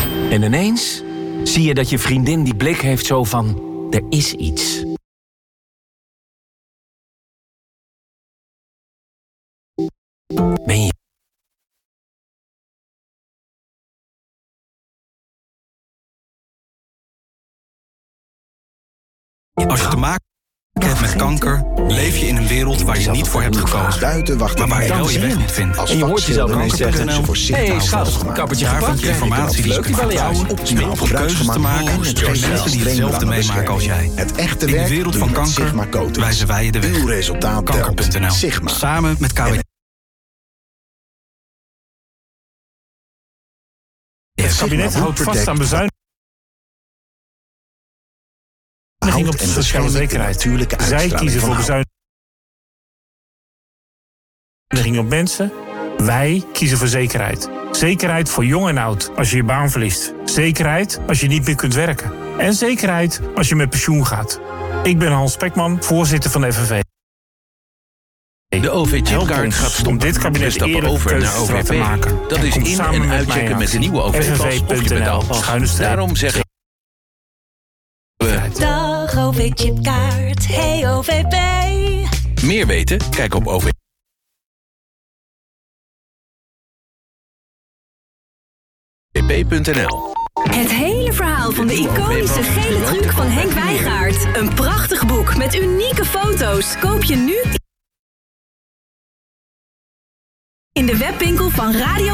En ineens zie je dat je vriendin die blik heeft zo van... er is iets. Ben je... Als je te maken hebt met kanker, leef je in een wereld waar je niet voor hebt gekozen. Maar waar je wel je weg moet vinden. En je hoort jezelf ineens zeggen... Hé, schat, een kappertje Daar vind gepakt. je informatie die je kunt vertrouwen om keuzes te maken door mensen die hetzelfde meemaken als jij. In de wereld van kanker wijzen wij je de weg. Kanker.nl. Samen met KWF. Het kabinet houdt vast aan bezuinigingen op de sociale zekerheid. Zij kiezen voor bezuinigingen op mensen. Wij kiezen voor zekerheid. Zekerheid voor jong en oud als je je baan verliest. Zekerheid als je niet meer kunt werken. En zekerheid als je met pensioen gaat. Ik ben Hans Spekman, voorzitter van de FNV. De OV-chipkaart gaat stoppen. Om dit kabinet stappen over naar OVP. te maken. Dat is in- en uitchecken met de nieuwe OV-pas of je betaalpas. Daarom zeggen we... Dag OV-chipkaart, hey OVP. Meer weten? Kijk op ovp.nl. Het hele verhaal van de iconische gele truc van Henk Wijngaard. Een prachtig boek met unieke foto's. Koop je nu in de webwinkel van Radio